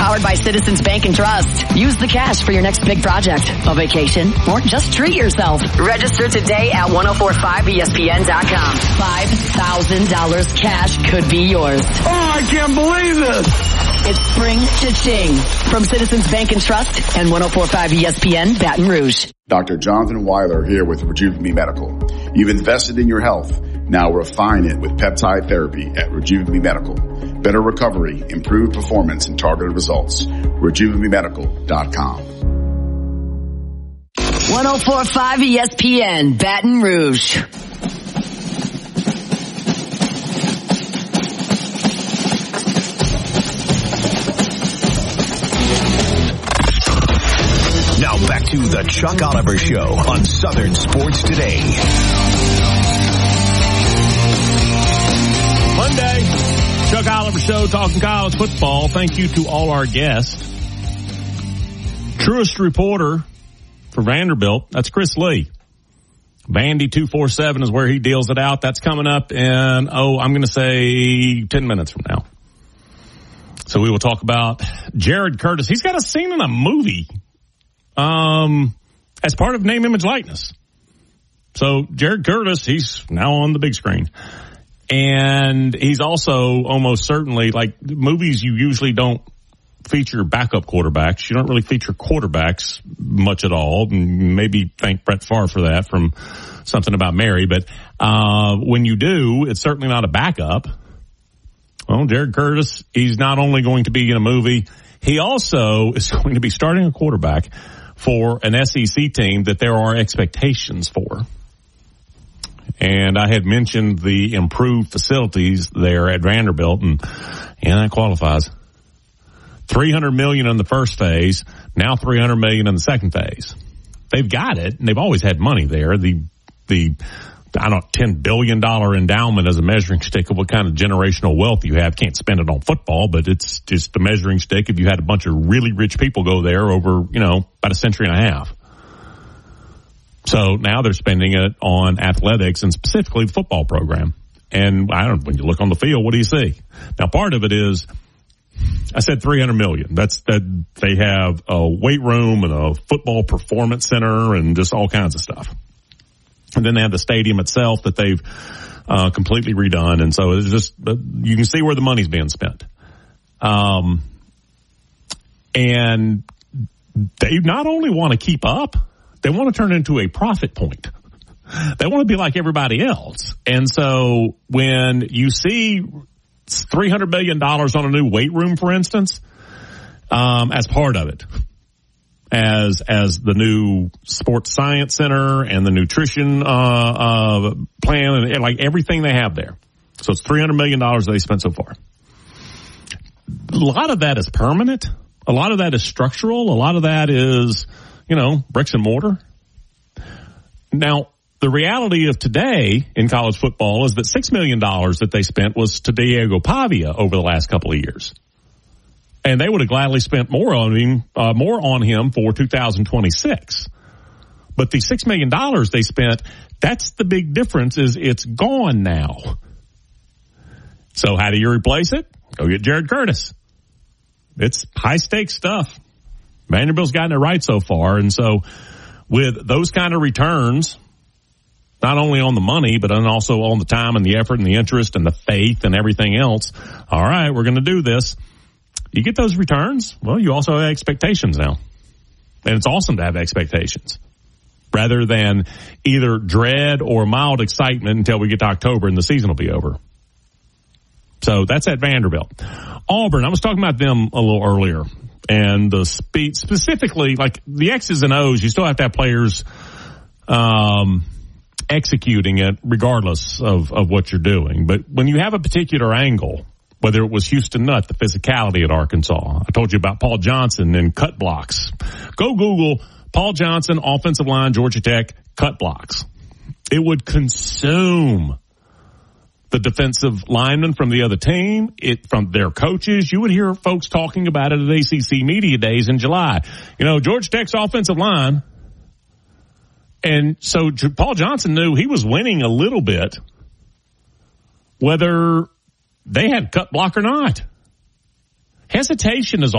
Powered by Citizens Bank and Trust. Use the cash for your next big project, a vacation, or just treat yourself. Register today at 1045ESPN.com. $5,000 cash could be yours. Oh, I can't believe this. It's Spring Cha-Ching from Citizens Bank and Trust and 1045 ESPN Baton Rouge. Dr. Jonathan Weiler here with Rejuve Me Medical. You've invested in your health. Now refine it with peptide therapy at Rejuve Me Medical. Better recovery, improved performance, and targeted results. RejuveMeMedical.com. 1045 ESPN Baton Rouge. Now back to the Chuck Oliver Show on Southern Sports Today. Monday, Chuck Oliver Show talking college football. Thank you to all our guests. Truest reporter for Vanderbilt, that's Chris Lee. Vandy 247 is where he deals it out. That's coming up in, I'm going to say 10 minutes from now. So we will talk about Jared Curtis. He's got a scene in a movie as part of Name, Image, Likeness. So Jared Curtis, he's now on the big screen. And he's also almost certainly, like movies, you usually don't feature backup quarterbacks. You don't really feature quarterbacks much at all. Maybe thank Brett Favre for that from Something About Mary. But when you do, it's certainly not a backup. Well, Jared Curtis, he's not only going to be in a movie, he also is going to be starting a quarterback for an SEC team that there are expectations for. And I had mentioned the improved facilities there at Vanderbilt, and that qualifies. $300 million in the first phase, now $300 million in the second phase. They've got it, and they've always had money there. The $10 billion endowment as a measuring stick of what kind of generational wealth you have. Can't spend it on football, but it's just a measuring stick if you had a bunch of really rich people go there over, about a century and a half. So now they're spending it on athletics and specifically the football program. And when you look on the field, what do you see? Now, part of it is, I said $300 million. That they have a weight room and a football performance center and just all kinds of stuff. And then they have the stadium itself that they've completely redone. And so it's just, you can see where the money's being spent. And they not only want to keep up, they want to turn it into a profit point. They want to be like everybody else. And so when you see $300 million on a new weight room, for instance, as part of it, as the new sports science center and the nutrition plan and like everything they have there. So it's $300 million they spent so far. A lot of that is permanent. A lot of that is structural. A lot of that is, bricks and mortar. Now, the reality of today in college football is that $6 million that they spent was to Diego Pavia over the last couple of years. And they would have gladly spent more on him for 2026. But the $6 million they spent, that's the big difference, is it's gone now. So how do you replace it? Go get Jared Curtis. It's high-stakes stuff. Vanderbilt's gotten it right so far. And so with those kind of returns, not only on the money, but also on the time and the effort and the interest and the faith and everything else, all right, we're going to do this. You get those returns, well, you also have expectations now. And it's awesome to have expectations rather than either dread or mild excitement until we get to October and the season will be over. So that's at Vanderbilt. Auburn, I was talking about them a little earlier. And the speed, specifically, like the X's and O's, you still have to have players executing it regardless of what you're doing. But when you have a particular angle, whether it was Houston Nutt, the physicality at Arkansas, I told you about Paul Johnson and cut blocks. Go Google Paul Johnson, offensive line, Georgia Tech, cut blocks. It would consume the defensive linemen from the other team, from their coaches. You would hear folks talking about it at ACC Media Days in July. Georgia Tech's offensive line. And so Paul Johnson knew he was winning a little bit, whether they had cut block or not. Hesitation is